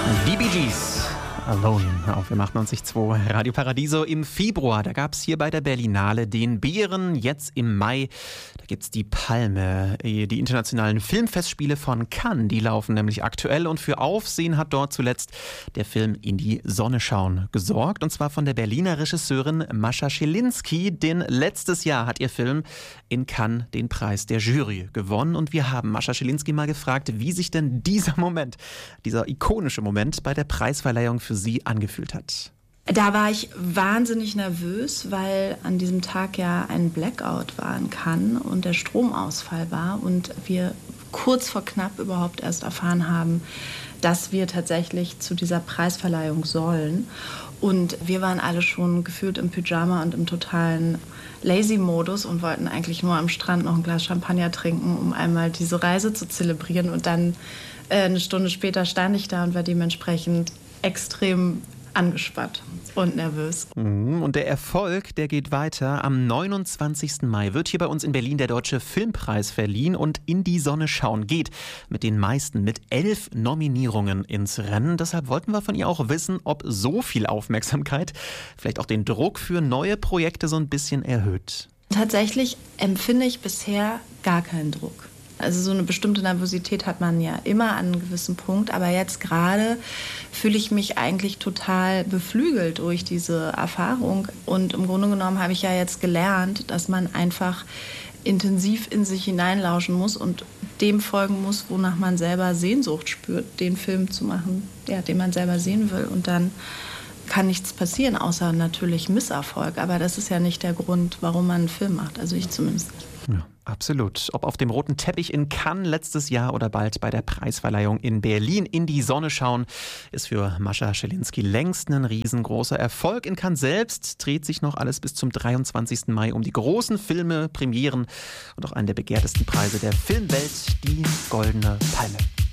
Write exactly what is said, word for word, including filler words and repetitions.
Die Bee Gees, Alone auf M achtundneunzig Komma zwei Radio Paradiso im Februar. Da gab es hier bei der Berlinale den Bären. Jetzt im Mai, da gibt es die Palme. Die internationalen Filmfestspiele von Cannes, die laufen nämlich aktuell. Und für Aufsehen hat dort zuletzt der Film In die Sonne schauen gesorgt. Und zwar von der Berliner Regisseurin Mascha Schilinski. Denn letztes Jahr hat ihr Film in Cannes den Preis der Jury gewonnen. Und wir haben Mascha Schilinski mal gefragt, wie sich denn dieser Moment, dieser ikonische Moment bei der Preisverleihung für sie angefühlt hat. Da war ich wahnsinnig nervös, weil an diesem Tag ja ein Blackout war in Cannes und der Stromausfall war und wir kurz vor knapp überhaupt erst erfahren haben, dass wir tatsächlich zu dieser Preisverleihung sollen. Und wir waren alle schon gefühlt im Pyjama und im totalen Lazy-Modus und wollten eigentlich nur am Strand noch ein Glas Champagner trinken, um einmal diese Reise zu zelebrieren. Und dann äh, eine Stunde später stand ich da und war dementsprechend extrem angespannt und nervös. Und der Erfolg, der geht weiter. Am neunundzwanzigsten Mai wird hier bei uns in Berlin der Deutsche Filmpreis verliehen und In die Sonne schauen geht mit den meisten, mit elf Nominierungen ins Rennen. Deshalb wollten wir von ihr auch wissen, ob so viel Aufmerksamkeit vielleicht auch den Druck für neue Projekte so ein bisschen erhöht. Tatsächlich empfinde ich bisher gar keinen Druck. Also so eine bestimmte Nervosität hat man ja immer an einem gewissen Punkt. Aber jetzt gerade fühle ich mich eigentlich total beflügelt durch diese Erfahrung. Und im Grunde genommen habe ich ja jetzt gelernt, dass man einfach intensiv in sich hineinlauschen muss und dem folgen muss, wonach man selber Sehnsucht spürt, den Film zu machen, ja, den man selber sehen will. Und dann kann nichts passieren, außer natürlich Misserfolg. Aber das ist ja nicht der Grund, warum man einen Film macht. Also ich zumindest nicht. Ja, absolut. Ob auf dem roten Teppich in Cannes letztes Jahr oder bald bei der Preisverleihung in Berlin in die Sonne schauen, ist für Mascha Schilinski längst ein riesengroßer Erfolg. In Cannes selbst dreht sich noch alles bis zum dreiundzwanzigsten Mai um die großen Filme, Premieren und auch einen der begehrtesten Preise der Filmwelt, die Goldene Palme.